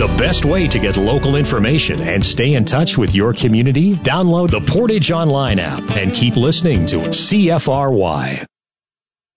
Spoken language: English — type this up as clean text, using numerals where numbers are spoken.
The best way to get local information and stay in touch with your community? Download the Portage Online app and keep listening to CFRY.